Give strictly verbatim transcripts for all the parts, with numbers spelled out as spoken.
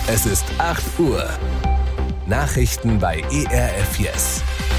Es ist acht Uhr. Nachrichten bei E R F Yes.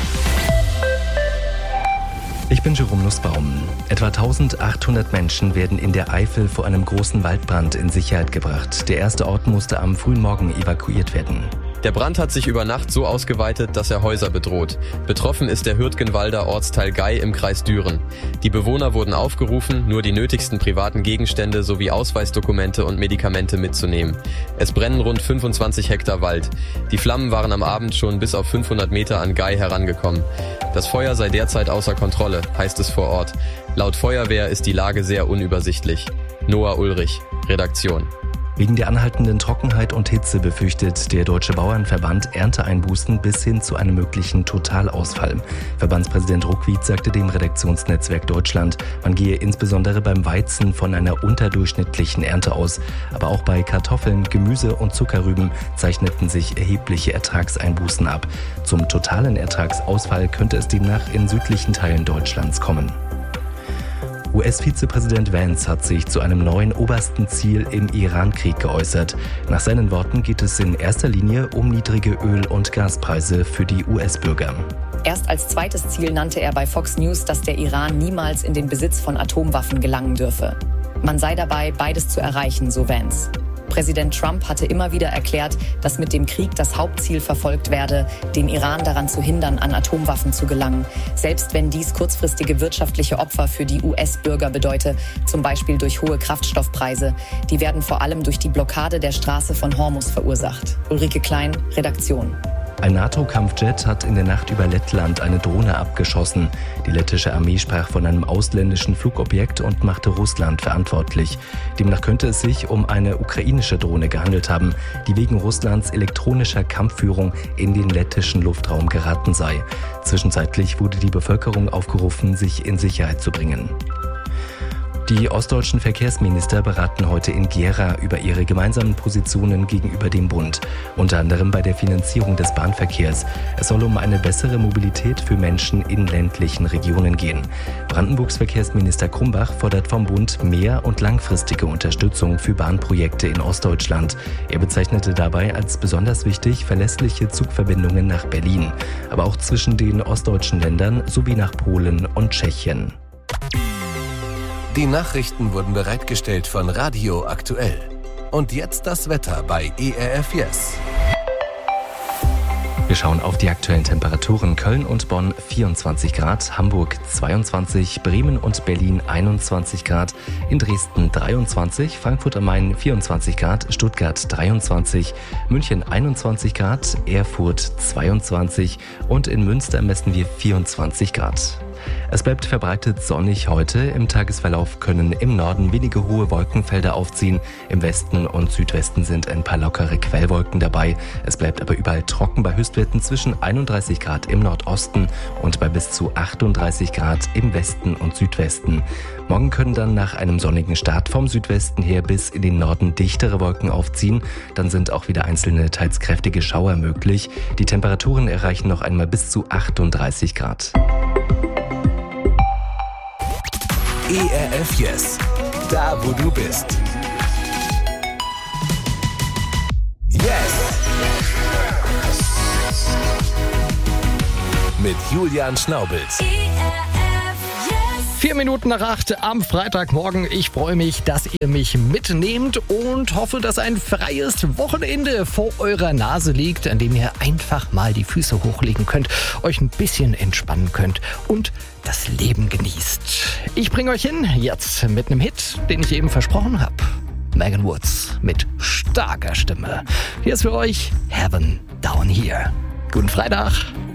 Ich bin Jerome Nussbaum. Etwa eintausendachthundert Menschen werden in der Eifel vor einem großen Waldbrand in Sicherheit gebracht. Der erste Ort musste am frühen Morgen evakuiert werden. Der Brand hat sich über Nacht so ausgeweitet, dass er Häuser bedroht. Betroffen ist der Hürtgenwalder Ortsteil Gei im Kreis Düren. Die Bewohner wurden aufgerufen, nur die nötigsten privaten Gegenstände sowie Ausweisdokumente und Medikamente mitzunehmen. Es brennen rund fünfundzwanzig Hektar Wald. Die Flammen waren am Abend schon bis auf fünfhundert Meter an Gei herangekommen. Das Feuer sei derzeit außer Kontrolle, heißt es vor Ort. Laut Feuerwehr ist die Lage sehr unübersichtlich. Noah Ulrich, Redaktion. Wegen der anhaltenden Trockenheit und Hitze befürchtet der Deutsche Bauernverband Ernteeinbußen bis hin zu einem möglichen Totalausfall. Verbandspräsident Ruckwied sagte dem Redaktionsnetzwerk Deutschland, man gehe insbesondere beim Weizen von einer unterdurchschnittlichen Ernte aus. Aber auch bei Kartoffeln, Gemüse und Zuckerrüben zeichneten sich erhebliche Ertragseinbußen ab. Zum totalen Ertragsausfall könnte es demnach in südlichen Teilen Deutschlands kommen. U S-Vizepräsident Vance hat sich zu einem neuen obersten Ziel im Iran-Krieg geäußert. Nach seinen Worten geht es in erster Linie um niedrige Öl- und Gaspreise für die U S-Bürger. Erst als zweites Ziel nannte er bei Fox News, dass der Iran niemals in den Besitz von Atomwaffen gelangen dürfe. Man sei dabei, beides zu erreichen, so Vance. Präsident Trump hatte immer wieder erklärt, dass mit dem Krieg das Hauptziel verfolgt werde, den Iran daran zu hindern, an Atomwaffen zu gelangen. Selbst wenn dies kurzfristige wirtschaftliche Opfer für die U S-Bürger bedeute, zum Beispiel durch hohe Kraftstoffpreise. Die werden vor allem durch die Blockade der Straße von Hormuz verursacht. Ulrike Klein, Redaktion. Ein NATO-Kampfjet hat in der Nacht über Lettland eine Drohne abgeschossen. Die lettische Armee sprach von einem ausländischen Flugobjekt und machte Russland verantwortlich. Demnach könnte es sich um eine ukrainische Drohne gehandelt haben, die wegen Russlands elektronischer Kampfführung in den lettischen Luftraum geraten sei. Zwischenzeitlich wurde die Bevölkerung aufgerufen, sich in Sicherheit zu bringen. Die ostdeutschen Verkehrsminister beraten heute in Gera über ihre gemeinsamen Positionen gegenüber dem Bund, unter anderem bei der Finanzierung des Bahnverkehrs. Es soll um eine bessere Mobilität für Menschen in ländlichen Regionen gehen. Brandenburgs Verkehrsminister Krumbach fordert vom Bund mehr und langfristige Unterstützung für Bahnprojekte in Ostdeutschland. Er bezeichnete dabei als besonders wichtig verlässliche Zugverbindungen nach Berlin, aber auch zwischen den ostdeutschen Ländern sowie nach Polen und Tschechien. Die Nachrichten wurden bereitgestellt von Radio Aktuell. Und jetzt das Wetter bei E R F Yes. Wir schauen auf die aktuellen Temperaturen. Köln und Bonn vierundzwanzig Grad, Hamburg zweiundzwanzig, Bremen und Berlin einundzwanzig Grad, in Dresden dreiundzwanzig, Frankfurt am Main vierundzwanzig Grad, Stuttgart dreiundzwanzig, München einundzwanzig Grad, Erfurt zweiundzwanzig und in Münster messen wir vierundzwanzig Grad. Es bleibt verbreitet sonnig heute. Im Tagesverlauf können im Norden wenige hohe Wolkenfelder aufziehen. Im Westen und Südwesten sind ein paar lockere Quellwolken dabei. Es bleibt aber überall trocken bei Höchstwerten zwischen einunddreißig Grad im Nordosten und bei bis zu achtunddreißig Grad im Westen und Südwesten. Morgen können dann nach einem sonnigen Start vom Südwesten her bis in den Norden dichtere Wolken aufziehen. Dann sind auch wieder einzelne, teils kräftige Schauer möglich. Die Temperaturen erreichen noch einmal bis zu achtunddreißig Grad. E R F Yes, da wo du bist. Yes! Mit Julian Schnaubels. Vier Minuten nach acht am Freitagmorgen. Ich freue mich, dass ihr mich mitnehmt und hoffe, dass ein freies Wochenende vor eurer Nase liegt, an dem ihr einfach mal die Füße hochlegen könnt, euch ein bisschen entspannen könnt und das Leben genießt. Ich bringe euch hin, jetzt mit einem Hit, den ich eben versprochen habe. Megan Woods mit starker Stimme. Hier ist für euch Heaven Down Here. Guten Freitag.